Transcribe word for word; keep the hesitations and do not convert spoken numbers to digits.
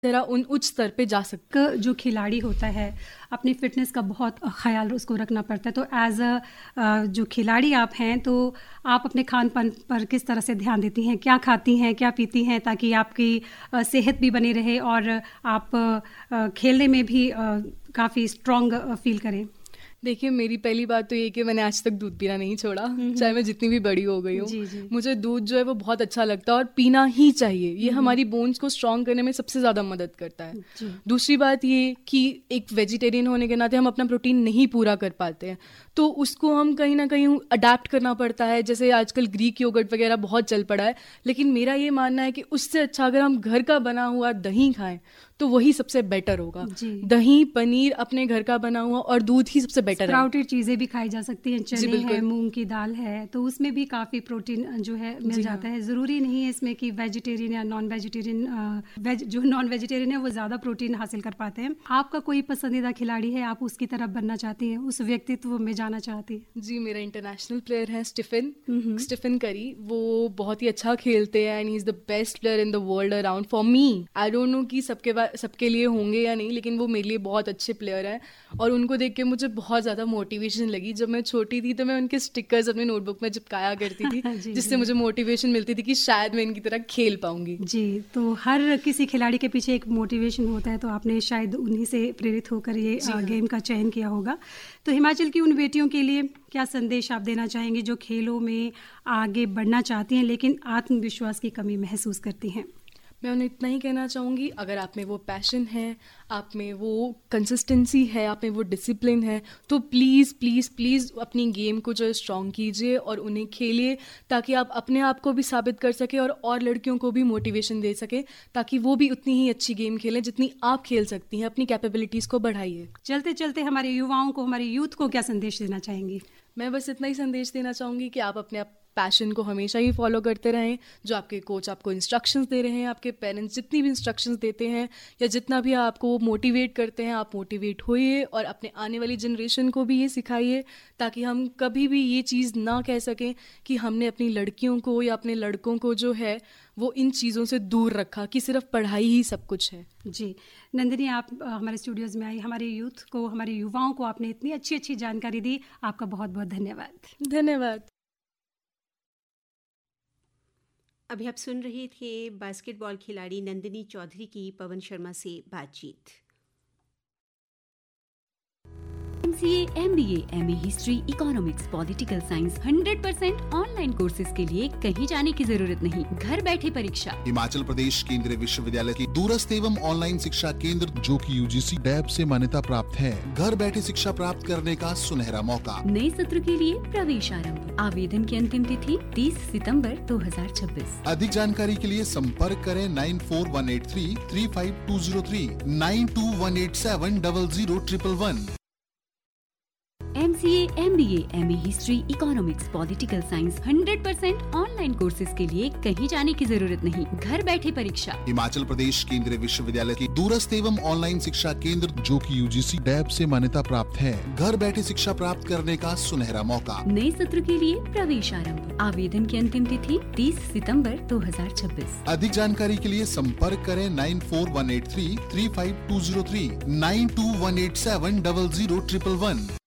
तरह उन उच्च स्तर पे जा सकते। क- जो खिलाड़ी होता है अपनी फिटनेस का बहुत ख्याल उसको रखना पड़ता है, तो एज अ जो खिलाड़ी आप हैं तो आप अपने खान पान पर किस तरह से ध्यान देती हैं, क्या खाती हैं, क्या पीती हैं, ताकि आपकी अ, सेहत भी बनी रहे और आप अ, खेलने में भी काफ़ी स्ट्रॉन्ग फील करें? देखिए, मेरी पहली बात तो ये कि मैंने आज तक दूध पीना नहीं छोड़ा, चाहे मैं जितनी भी बड़ी हो गई हूँ। जी, जी। मुझे दूध जो है वो बहुत अच्छा लगता है और पीना ही चाहिए। ये हमारी बोन्स को स्ट्रॉन्ग करने में सबसे ज़्यादा मदद करता है। जी। दूसरी बात ये कि एक वेजिटेरियन होने के नाते हम अपना प्रोटीन नहीं पूरा कर पाते हैं, तो उसको हम कहीं ना कहीं अडेप्ट करना पड़ता है। जैसे आजकल ग्रीक योगर्ट वगैरह बहुत चल पड़ा है, लेकिन मेरा ये मानना है कि उससे अच्छा अगर हम घर का बना हुआ दही खाएं तो वही सबसे बेटर होगा। दही, पनीर अपने घर का बना हुआ, और दूध ही सबसे बेटर है। स्प्राउटेड चीज़ें भी खाई जा सकती हैं, चने हैं, मूंग की दाल है, तो उसमें भी काफ़ी प्रोटीन जो है मिल जाता है। ज़रूरी नहीं है इसमें कि वेजिटेरियन या नॉन वेजिटेरियन वेज जो नॉन वेजिटेरियन है वो ज़्यादा प्रोटीन हासिल कर पाते हैं। आपका कोई पसंदीदा खिलाड़ी है, आप उसकी तरफ बनना चाहती हैं, उस व्यक्तित्व में जाना चाहती हैं? जी, मेरा इंटरनेशनल प्लेयर है स्टीफन स्टीफन करी। वो बहुत ही अच्छा खेलते हैं and he is the best player in the world around for me. I don't know कि सबके सबके लिए होंगे या नहीं, लेकिन वो मेरे लिए बहुत अच्छे प्लेयर हैं और उनको देख के मुझे बहुत ज़्यादा मोटिवेशन लगी। जब मैं छोटी थी तो मैं उनके स्टिकर्स अपनी नोटबुक में चिपकाया करती थी जिससे मुझे मोटिवेशन मिलती थी कि शायद मैं इनकी तरह खेल पाऊंगी। जी, तो हर किसी खिलाड़ी के पीछे एक मोटिवेशन होता है, तो आपने शायद उन्हीं से प्रेरित होकर ये गेम का चयन किया होगा। तो हिमाचल की उन बेटियों के लिए क्या संदेश आप देना चाहेंगे जो खेलों में आगे बढ़ना चाहती हैं लेकिन आत्मविश्वास की कमी महसूस करती हैं? मैं उन्हें इतना ही कहना चाहूँगी, अगर आप में वो पैशन है, आप में वो कंसिस्टेंसी है, आप में वो डिसिप्लिन है, तो प्लीज़ प्लीज़ प्लीज़ अपनी गेम को जो है स्ट्रॉन्ग कीजिए और उन्हें खेलिए, ताकि आप अपने आप को भी साबित कर सके और और लड़कियों को भी मोटिवेशन दे सके, ताकि वो भी उतनी ही अच्छी गेम खेलें जितनी आप खेल सकती हैं। अपनी कैपेबिलिटीज़ को बढ़ाइए। चलते चलते हमारे युवाओं को, हमारे यूथ को क्या संदेश देना चाहेंगी? मैं बस इतना ही संदेश देना चाहूँगी कि आप अपने आप पैशन को हमेशा ही फॉलो करते रहें। जो आपके कोच आपको इंस्ट्रक्शंस दे रहे हैं, आपके पेरेंट्स जितनी भी इंस्ट्रक्शंस देते हैं या जितना भी आपको मोटिवेट करते हैं, आप मोटिवेट होइए और अपने आने वाली जनरेशन को भी ये सिखाइए, ताकि हम कभी भी ये चीज़ ना कह सकें कि हमने अपनी लड़कियों को या अपने लड़कों को जो है वो इन चीज़ों से दूर रखा, कि सिर्फ पढ़ाई ही सब कुछ है। जी नंदिनी, आप हमारे स्टूडियोज़ में आई, हमारे यूथ को, हमारे युवाओं को आपने इतनी अच्छी अच्छी जानकारी दी, आपका बहुत बहुत धन्यवाद। धन्यवाद। अभी आप सुन रहे थे बास्केटबॉल खिलाड़ी नंदिनी चौधरी की पवन शर्मा से बातचीत। MCA, MBA, MA history, economics, political science hundred percent online courses के लिए कहीं जाने की जरूरत नहीं, घर बैठे परीक्षा। हिमाचल प्रदेश केंद्रीय विश्वविद्यालय की दूरस्थ एवं ऑनलाइन शिक्षा केंद्र जो कि यूजीसी डैब से मान्यता प्राप्त है। घर बैठे शिक्षा प्राप्त करने का सुनहरा मौका। नए सत्र के लिए प्रवेश आरंभ। आवेदन की अंतिम तिथि तीस सितंबर दो हज़ार छब्बीस। अधिक जानकारी के लिए संपर्क करें nine four one eight three three five to zero three nine to one eight seven double zero triple one. MCA, MBA, MA history, economics, political science hundred percent online courses के लिए कहीं जाने की जरूरत नहीं, घर बैठे परीक्षा। हिमाचल प्रदेश केंद्रीय विश्वविद्यालय की दूरस्थ एवं ऑनलाइन शिक्षा केंद्र जो कि यूजीसी डैब से मान्यता प्राप्त है। घर बैठे शिक्षा प्राप्त करने का सुनहरा मौका। नए सत्र के लिए प्रवेश आरंभ। आवेदन की अंतिम तिथि तीस सितंबर दो हज़ार छब्बीस। अधिक जानकारी के लिए संपर्क करें nine four one eight three three five to zero three nine to one eight seven double zero triple one.